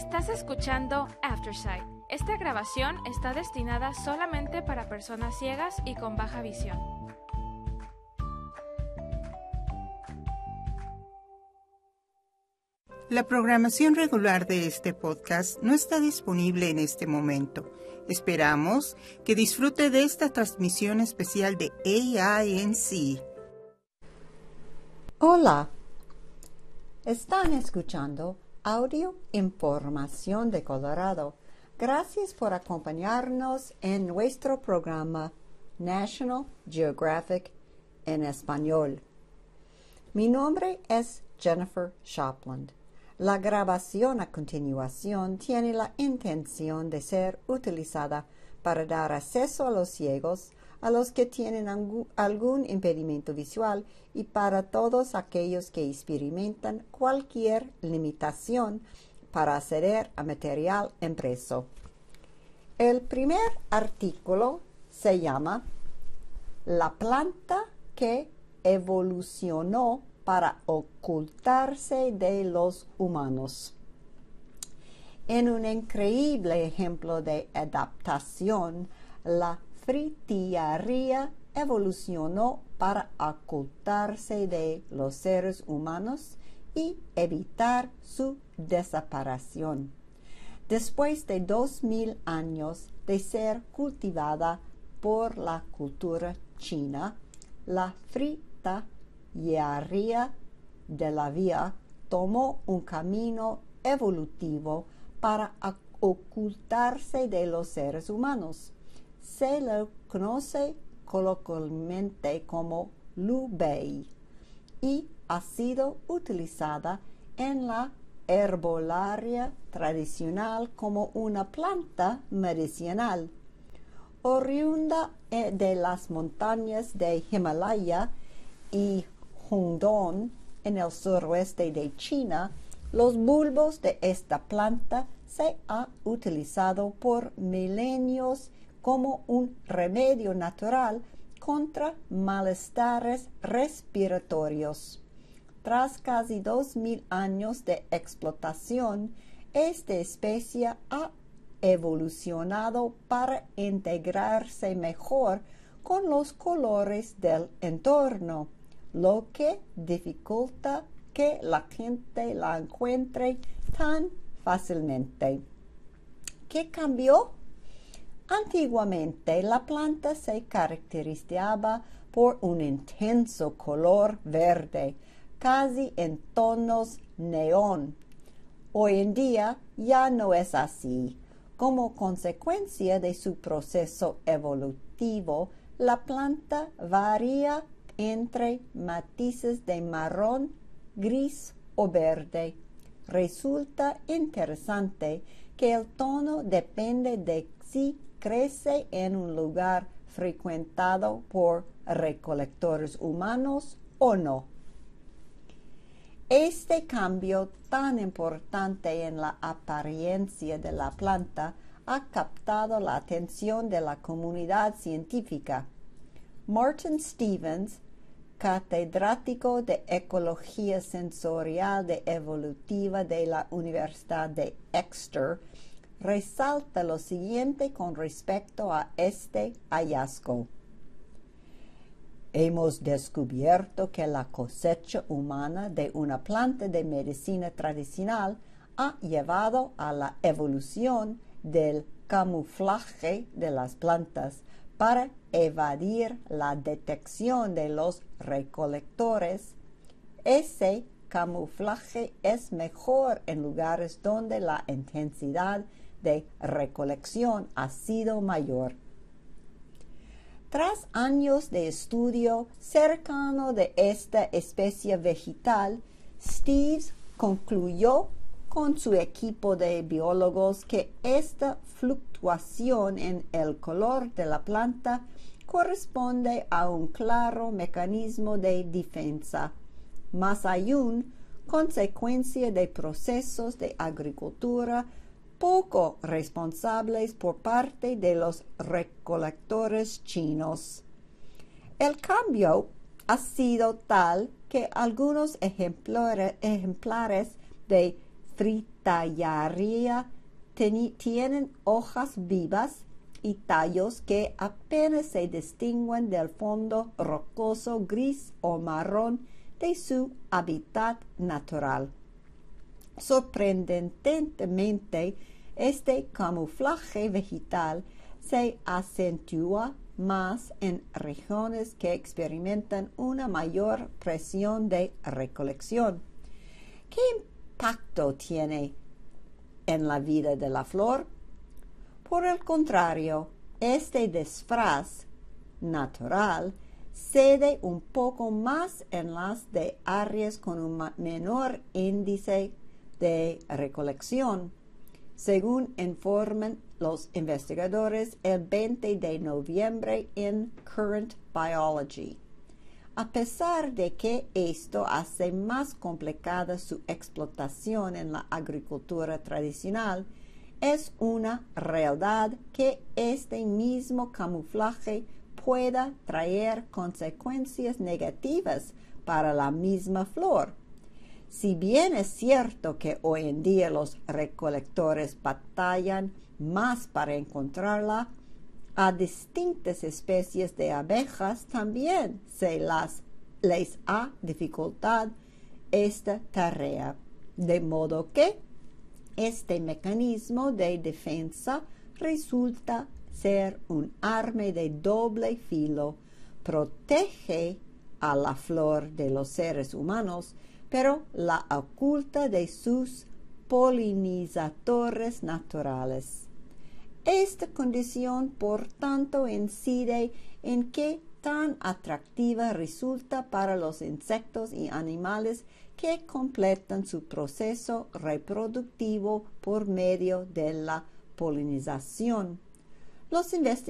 Estás escuchando Aftersight. Esta grabación está destinada solamente para personas ciegas y con baja visión. La programación regular de este podcast no está disponible en este momento. Esperamos que disfrute de esta transmisión especial de AINC. Hola, están escuchando Audio Información de Colorado. Gracias por acompañarnos en nuestro programa National Geographic en español. Mi nombre es Jennifer Shopland. La grabación a continuación tiene la intención de ser utilizada para dar acceso a los ciegos, a los que tienen algún impedimento visual y para todos aquellos que experimentan cualquier limitación para acceder a material impreso. El primer artículo se llama La planta que evolucionó para ocultarse de los humanos. En un increíble ejemplo de adaptación, la fritillaría evolucionó para ocultarse de los seres humanos y evitar su desaparición. Después de 2000 años de ser cultivada por la cultura china, la fritillaría de la vía tomó un camino evolutivo para ocultarse de los seres humanos. Se le conoce coloquialmente como Liu Bei y ha sido utilizada en la herbolaria tradicional como una planta medicinal. Oriunda de las montañas de Himalaya y Guangdong en el suroeste de China, los bulbos de esta planta se han utilizado por milenios como un remedio natural contra malestares respiratorios. Tras casi 2000 años de explotación, esta especie ha evolucionado para integrarse mejor con los colores del entorno, lo que dificulta que la gente la encuentre tan fácilmente. ¿Qué cambió? Antiguamente la planta se caracterizaba por un intenso color verde, casi en tonos neón. Hoy en día ya no es así. Como consecuencia de su proceso evolutivo, la planta varía entre matices de marrón, gris o verde. Resulta interesante que el tono depende de si crece en un lugar frecuentado por recolectores humanos o no. Este cambio tan importante en la apariencia de la planta ha captado la atención de la comunidad científica. Martin Stevens, catedrático de Ecología Sensorial y Evolutiva de la Universidad de Exeter, resalta lo siguiente con respecto a este hallazgo. Hemos descubierto que la cosecha humana de una planta de medicina tradicional ha llevado a la evolución del camuflaje de las plantas para evadir la detección de los recolectores. Ese camuflaje es mejor en lugares donde la intensidad de recolección ha sido mayor. Tras años de estudio cercano de esta especie vegetal, Stevens concluyó con su equipo de biólogos que esta fluctuación en el color de la planta corresponde a un claro mecanismo de defensa, más aún consecuencia de procesos de agricultura poco responsables por parte de los recolectores chinos. El cambio ha sido tal que algunos ejemplares de fritillaria tallaría tienen hojas vivas y tallos que apenas se distinguen del fondo rocoso gris o marrón de su hábitat natural. Sorprendentemente, este camuflaje vegetal se acentúa más en regiones que experimentan una mayor presión de recolección. ¿Qué impacto tiene en la vida de la flor? Por el contrario, este disfraz natural cede un poco más en las de áreas con un menor índice de recolección, según informan los investigadores el 20 de noviembre en Current Biology. A pesar de que esto hace más complicada su explotación en la agricultura tradicional, es una realidad que este mismo camuflaje pueda traer consecuencias negativas para la misma flor. Si bien es cierto que hoy en día los recolectores batallan más para encontrarla, a distintas especies de abejas también les ha dificultad esta tarea, de modo que este mecanismo de defensa resulta ser un arma de doble filo. Protege a la flor de los seres humanos, pero la oculta de sus polinizadores naturales. Esta condición, por tanto, incide en qué tan atractiva resulta para los insectos y animales que completan su proceso reproductivo por medio de la polinización. Los investigadores